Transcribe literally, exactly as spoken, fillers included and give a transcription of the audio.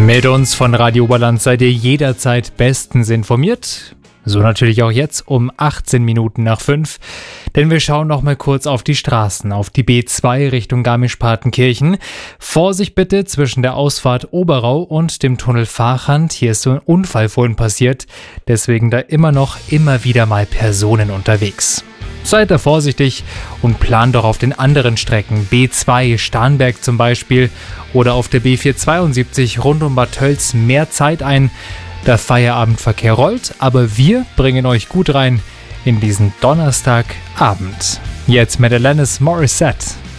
Mit uns von Radio Oberland seid ihr jederzeit bestens informiert. So natürlich auch jetzt um achtzehn Minuten nach fünf. Denn wir schauen noch mal kurz auf die Straßen, auf die B zwei Richtung Garmisch-Partenkirchen. Vorsicht bitte zwischen der Ausfahrt Oberau und dem Tunnel Fahrchand. Hier ist so ein Unfall vorhin passiert. Deswegen da immer noch, immer wieder mal Personen unterwegs. Seid da vorsichtig und plant doch auf den anderen Strecken, B zwei Starnberg zum Beispiel oder auf der B vierhundertzweiundsiebzig rund um Bad Tölz mehr Zeit ein. Der Feierabendverkehr rollt, aber wir bringen euch gut rein in diesen Donnerstagabend. Jetzt mit Alanis Morissette.